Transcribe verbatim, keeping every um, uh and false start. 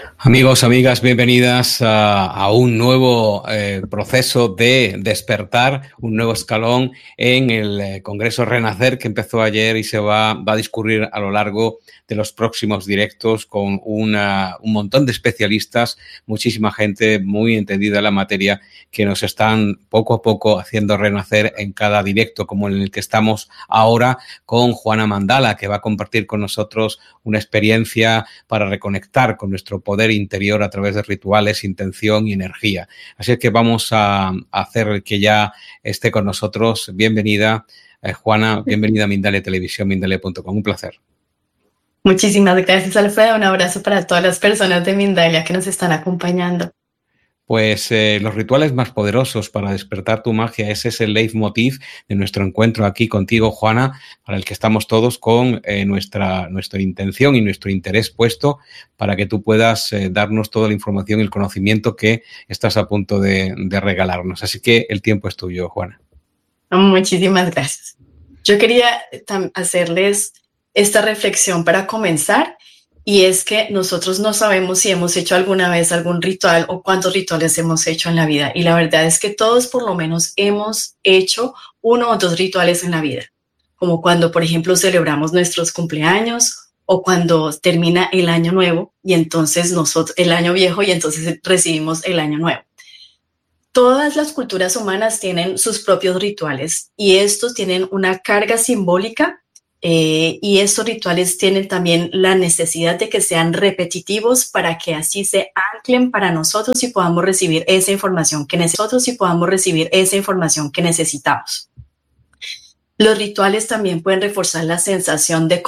Amigos, amigas, bienvenidas a, a un nuevo eh, proceso de despertar, un nuevo escalón en el eh, Congreso Renacer que empezó ayer y se va, va a discurrir a lo largo de los próximos directos con una, un montón de especialistas, muchísima gente muy entendida en la materia que nos están poco a poco haciendo renacer en cada directo, como en el que estamos ahora con Juana Mandala, que va a compartir con nosotros una experiencia para reconectar con nuestro poder interior a través de rituales, intención y energía. Así que vamos a, a hacer que ya esté con nosotros. Bienvenida, eh, Juana, bienvenida a Mindalia Televisión, mindalia punto com. Un placer. Muchísimas gracias, Alfredo. Un abrazo para todas las personas de Mindalia que nos están acompañando. Pues eh, los rituales más poderosos para despertar tu magia, ese es el leitmotiv de nuestro encuentro aquí contigo, Juana, para el que estamos todos con eh, nuestra, nuestra intención y nuestro interés puesto para que tú puedas eh, darnos toda la información y el conocimiento que estás a punto de, de regalarnos. Así que el tiempo es tuyo, Juana. Muchísimas gracias. Yo quería hacerles esta reflexión para comenzar. Y es que nosotros no sabemos si hemos hecho alguna vez algún ritual o cuántos rituales hemos hecho en la vida. Y la verdad es que todos por lo menos hemos hecho uno o dos rituales en la vida. Como cuando, por ejemplo, celebramos nuestros cumpleaños o cuando termina el año nuevo y entonces nosotros, el año viejo y entonces recibimos el año nuevo. Todas las culturas humanas tienen sus propios rituales y estos tienen una carga simbólica. Eh, y estos rituales tienen también la necesidad de que sean repetitivos para que así se anclen para nosotros y podamos recibir esa información que nosotros y podamos recibir esa información que necesitamos. Los rituales también pueden reforzar la sensación de